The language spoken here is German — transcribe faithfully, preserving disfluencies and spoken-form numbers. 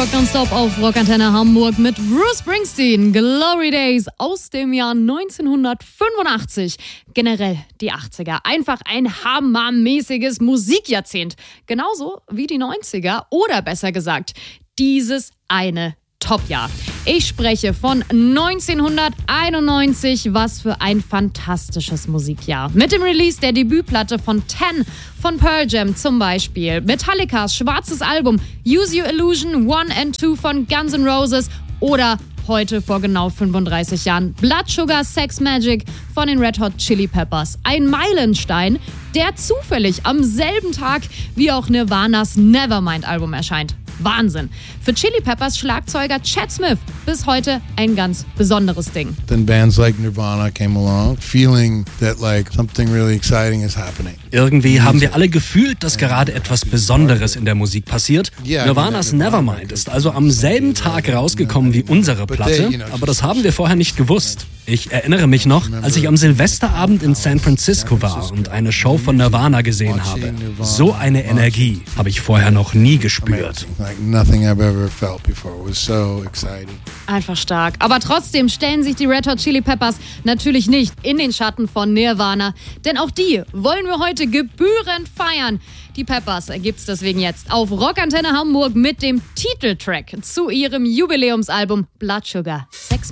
Rock Nonstop auf Rockantenne Hamburg mit Bruce Springsteen. Glory Days aus dem Jahr neunzehnhundertfünfundachtzig. Generell die achtziger. Einfach ein hammermäßiges Musikjahrzehnt. Genauso wie die neunziger oder besser gesagt, dieses eine Topjahr. Ich spreche von neunzehnhunderteinundneunzig. Was für ein fantastisches Musikjahr. Mit dem Release der Debütplatte von Ten von Pearl Jam zum Beispiel. Metallicas schwarzes Album Use Your Illusion One and Two von Guns N' Roses oder heute vor genau fünfunddreißig Jahren Blood Sugar Sex Magik von den Red Hot Chili Peppers. Ein Meilenstein, der zufällig am selben Tag wie auch Nirvanas Nevermind-Album erscheint. Wahnsinn. Für Chili Peppers Schlagzeuger Chad Smith bis heute ein ganz besonderes Ding. Then bands like Nirvana came along, feeling that like something really exciting is happening. Irgendwie haben wir alle gefühlt, dass gerade etwas Besonderes in der Musik passiert. Nirvanas Nevermind ist also am selben Tag rausgekommen wie unsere Platte, aber das haben wir vorher nicht gewusst. Ich erinnere mich noch, als ich am Silvesterabend in San Francisco war und eine Show von Nirvana gesehen habe. So eine Energie habe ich vorher noch nie gespürt. Einfach stark. Aber trotzdem stellen sich die Red Hot Chili Peppers natürlich nicht in den Schatten von Nirvana. Denn auch die wollen wir heute gebührend feiern. Die Peppers gibt's deswegen jetzt auf Rockantenne Hamburg mit dem Titeltrack zu ihrem Jubiläumsalbum Blood Sugar Sex